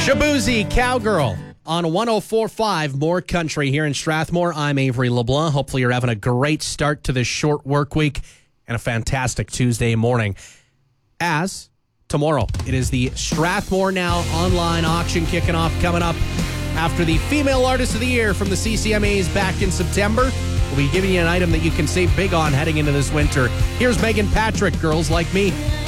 Shaboozey Cowgirl on 104.5 More Country here in Strathmore. I'm Avery LeBlanc. Hopefully you're having a great start to this short work week and a fantastic Tuesday morning. As tomorrow, it is the Strathmore Now online auction kicking off, coming up after the Female Artist of the Year from the CCMAs back in September. We'll be giving you an item that you can save big on heading into this winter. Here's Megan Patrick, Girls Like Me.